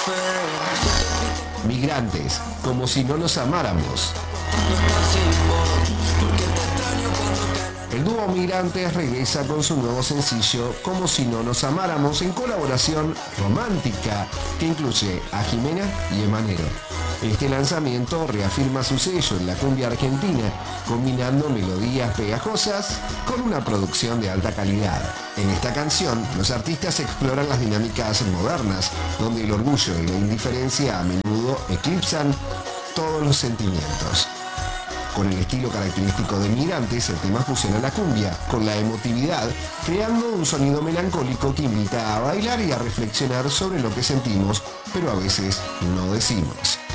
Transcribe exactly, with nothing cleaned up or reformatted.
Migrantes, como si no nos amáramos. El dúo Migrantes regresa con su nuevo sencillo Como si no nos amáramos, en colaboración romántica que incluye a Jimena y Emanero. Este lanzamiento reafirma su sello en la cumbia argentina, combinando melodías pegajosas con una producción de alta calidad. En esta canción, los artistas exploran las dinámicas modernas, donde el orgullo y la indiferencia a menudo eclipsan todos los sentimientos. Con el estilo característico de Migrantes, el tema fusiona la cumbia con la emotividad, creando un sonido melancólico que invita a bailar y a reflexionar sobre lo que sentimos, pero a veces no decimos.